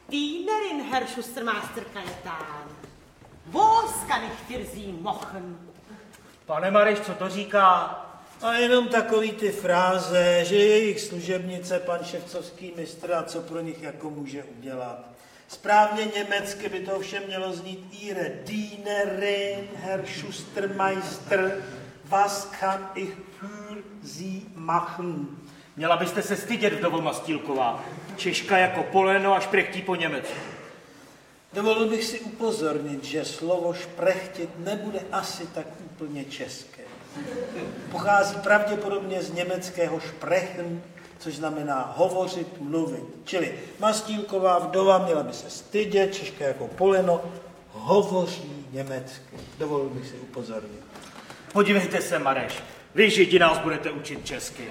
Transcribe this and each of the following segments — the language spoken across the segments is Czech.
Dienerin, Herr Schustermeister Kajetán. Wo kann ich für Sie machen? Pane Mareš, co to říká? A jenom takový ty fráze, že jejich služebnice, pan ševcovský mistr, a co pro nich jako může udělat. Správně německy by to ovšem mělo znít Ihre Dienerin, Herr Schustermeister, was kann ich für Sie machen? Měla byste se stydět, vdovo Mastýlková. Češka jako poleno a šprechtí po německu. Dovolil bych si upozornit, že slovo šprechtit nebude asi tak úplně české. Pochází pravděpodobně z německého sprechen, což znamená hovořit, mluvit. Čili Mastýlková vdova měla by se stydět, Češka jako poleno, hovoří německy. Dovolil bych si upozornit. Podívejte se, Mareš, vy Židi nás budete učit česky.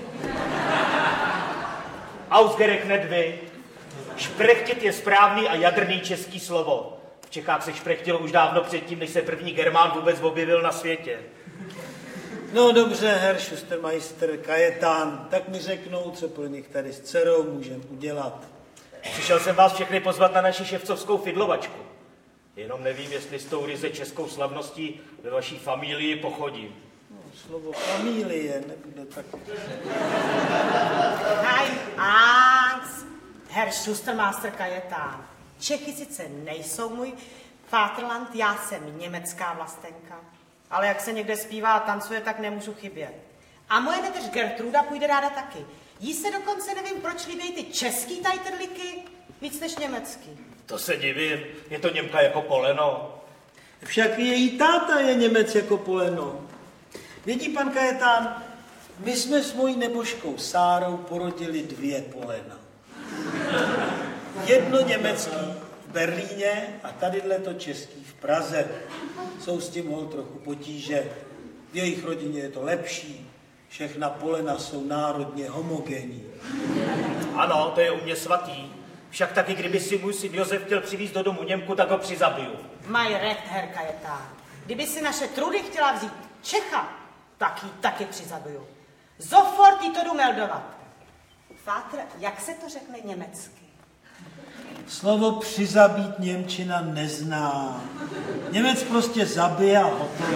Ausgerechnet vy. Šprechtit je správný a jadrný český slovo. V Čechách se šprechtilo už dávno předtím, než se první Germán vůbec objevil na světě. No dobře, Herr Schustermeister Kajetán, tak mi řeknou, co pro nich tady s dcerou můžeme udělat. Přišel jsem vás všechny pozvat na naši ševcovskou fidlovačku. Jenom nevím, jestli s tou ryze českou slavností ve vaší familii pochodím. No, slovo familie nebude tak... Kein Angst, Herr Schustermeister Kajetán. Čechy sice nejsou můj Vaterland, já jsem německá vlastenka. Ale jak se někde zpívá a tancuje, tak nemůžu chybět. A moje neteř Gertruda půjde ráda taky. Jí se dokonce nevím, proč líbí ty český tajtrliky víc než německý. To se divím, je to Němka jako poleno. Však její táta je Němec jako poleno. Vědí, pan Kajetán, my jsme s mojí nebožkou Sárou porodili 2 polena. Jedno německý v Berlíně a tadyhle to český v Praze. Jsou s tím hol trochu potíže. V jejich rodině je to lepší. Všechna polena jsou národně homogenní. Ano, to je u mě svatý. Však taky, kdyby si můj syn Josef chtěl přivést do domu Němku, tak ho přizabiju. Maj recht, Herr Kajetán. Kdyby si naše Trudy chtěla vzít Čecha, tak ji taky přizabiju. Sofort jí to jdu meldovat. Vater, jak se to řekne německy? Slovo přizabít němčina nezná. Němec prostě zabije a hotovo.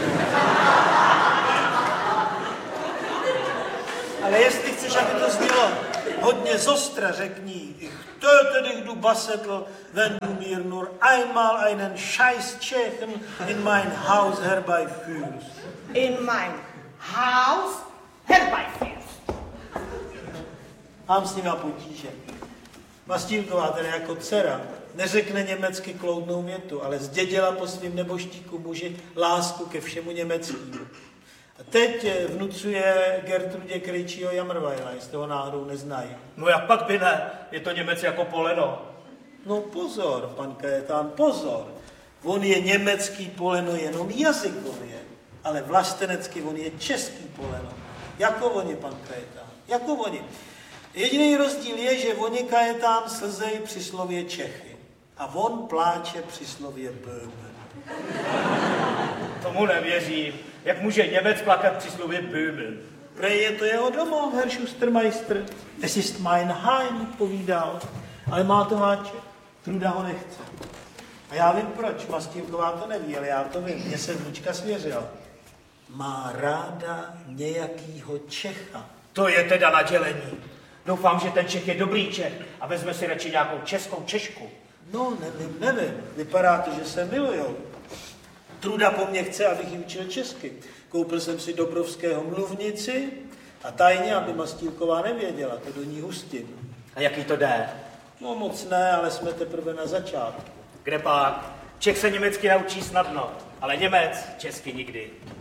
Ale jestli chceš, aby to znělo hodně zostra, řekni, ich töte dich, du Bassetl, wenn du mir nur einmal einen scheiß Tschechen in mein Haus herbeiführst. In mein Haus herbeiführst. Mám s nima potíže. Mastýlková, tedy jako dcera, neřekne německy kloudnou větu, ale zdědila po svým neboštíku muži lásku ke všemu německému. A teď vnucuje Gertrudě Krejčího Jamrvajla, jestli ho náhodou neznají. No jak pak by ne, je to Němec jako poleno. No pozor, pan Kajetán, pozor. On je německý poleno jenom jazykově, ale vlastenecky on je český poleno. Jako oni, pan Kajetán, jako oni. Jediný rozdíl je, že oni Kajetán slzej při slově Čechy a on pláče při slově Böhmen. Tomu nevěřím. Jak může Němec plakat při slově Böhmen? Prej je to jeho domov, Herr Schustermeister. Es ist mein Heim, povídal. Ale má to háček. Truda ho nechce. A já vím proč. Mastýlková to neví, ale já to vím. Mně se vnučka svěřila. Má ráda nějakýho Čecha. To je teda nadělení. Doufám, že ten Čech je dobrý Čech a vezme si radši nějakou českou Češku. No, nevím. Vypadá to, že se milujou. Truda po mně chce, abych ji učil česky. Koupil jsem si Dobrovského mluvnici a tajně, aby Mastýlková nevěděla, to do ní hustím. A jaký to jde? No moc ne, ale jsme teprve na začátku. Kde pak? Čech se německy naučí snadno, ale Němec česky nikdy.